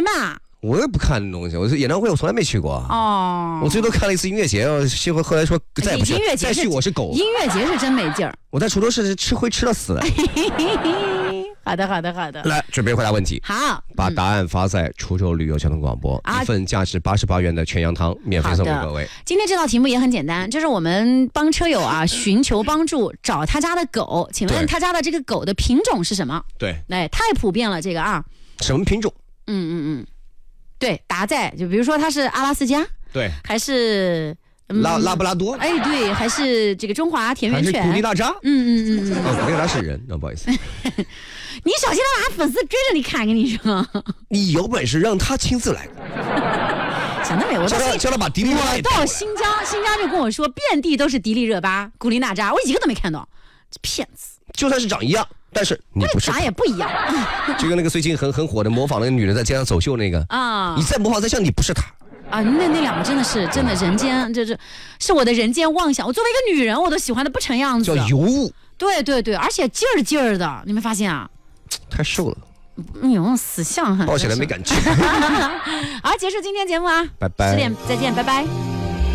了嘛。 我也不看那东西，我是演唱会我从来没去过哦。 我最多看了一次音乐节，后来说再也不去。 音乐节再去我是狗。 音乐节是真没劲儿。 我在滁州市会吃到死的。 好的。 来，准备回答问题。 好， 把答案发在滁州旅游交通广播，一份价值88元的全羊汤免费送给各位。 今天这道题目也很简单，就是我们帮车友啊寻求帮助，找他家的狗，请问他家的这个狗的品种是什么？ 对， 哎，太普遍了这个啊。 什么品种？ 对，答在就比如说它是阿拉斯加， 对， 还是拉布拉多， 哎对，还是这个中华田园犬， 还是古力娜扎， 古力娜扎是人，不好意思。 你小心了，把粉丝追着你看，跟你说。 你有本事让他亲自来。 想得美，我叫他把迪丽热巴。 我到新疆就跟我说，遍地都是迪丽热巴、古力娜扎，我一个都没看到，这骗子。 就算是长一样，但是你不是， 长也不一样。 就跟那个最近很火的模仿那个女人在街上走秀那个啊，你再模仿再像，你不是她啊。那两个真的人间，是我的人间妄想。我作为一个女人，我都喜欢的不成样子。 叫尤物。 对，而且劲儿的，你没发现啊？ 太瘦了。 死相很。 抱起来没感觉。 好，结束今天节目啊， 拜拜。 10点再见，拜拜。